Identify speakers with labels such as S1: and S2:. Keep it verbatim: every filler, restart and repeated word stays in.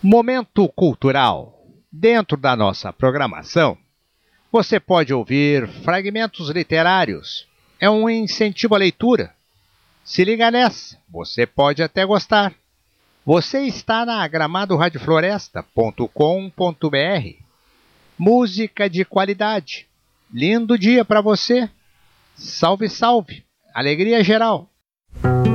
S1: Momento cultural. Dentro da nossa programação, você pode ouvir fragmentos literários. É um incentivo à leitura. Se liga nessa, você pode até gostar. Você está na gramado rádio floresta ponto com ponto br. Música de qualidade. Lindo dia para você. Salve, salve. Alegria geral.